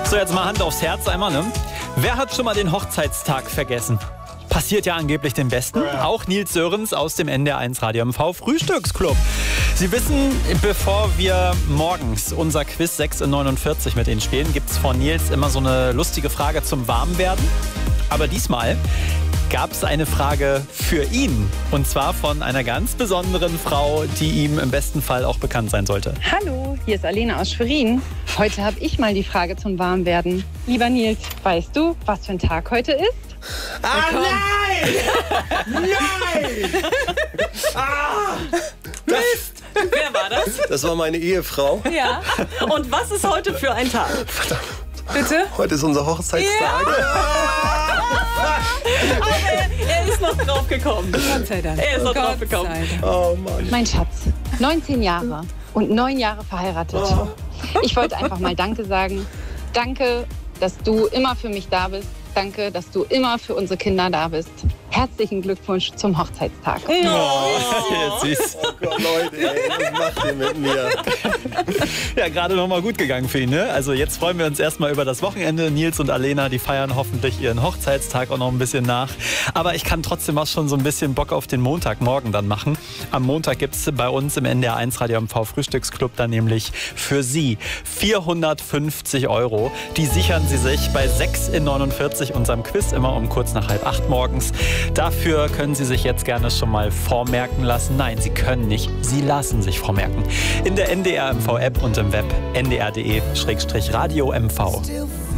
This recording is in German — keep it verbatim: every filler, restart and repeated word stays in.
So, jetzt mal Hand aufs Herz einmal, ne? Wer hat schon mal den Hochzeitstag vergessen? Passiert ja angeblich den Besten. Auch Nils Sörens aus dem N D R eins Radio M V Frühstücksclub. Sie wissen, bevor wir morgens unser Quiz sechs in neunundvierzig mit Ihnen spielen, gibt es von Nils immer so eine lustige Frage zum Warmwerden. Aber diesmal gab es eine Frage für ihn. Und zwar von einer ganz besonderen Frau, die ihm im besten Fall auch bekannt sein sollte. Hallo, hier ist Alena aus Schwerin. Heute habe ich mal die Frage zum Warmwerden. Lieber Nils, weißt du, was für ein Tag heute ist? Ah, nein! Nein! Ah! Mist! Wer war das? Das war meine Ehefrau. Ja. Und was ist heute für ein Tag? Verdammt. Bitte? Heute ist unser Hochzeitstag. Ja. Aber er, er ist noch drauf gekommen. Gott sei Dank. Er ist noch Gott drauf gekommen. sei Dank. Oh Mann. Mein Schatz, neunzehn Jahre und neun Jahre verheiratet. Oh. Ich wollte einfach mal Danke sagen. Danke, dass du immer für mich da bist. Danke, dass du immer für unsere Kinder da bist. Herzlichen Glückwunsch zum Hochzeitstag. Oh, süß. Oh Gott, Leute, ey, was macht ihr mit mir? Ja, gerade noch mal gut gegangen für ihn, ne? Also jetzt freuen wir uns erstmal über das Wochenende. Nils und Alena, die feiern hoffentlich ihren Hochzeitstag auch noch ein bisschen nach. Aber ich kann trotzdem auch schon so ein bisschen Bock auf den Montagmorgen dann machen. Am Montag gibt es bei uns im N D R eins Radio M V Frühstücksclub dann nämlich für Sie vierhundertfünfzig Euro. Die sichern Sie sich bei sechs in neunundvierzig, unserem Quiz, immer um kurz nach halb acht morgens. Dafür können Sie sich jetzt gerne schon mal vormerken lassen. Nein, Sie können nicht. Sie lassen sich vormerken. In der N D R M V App und im Web n d r punkt d e slash radio M V.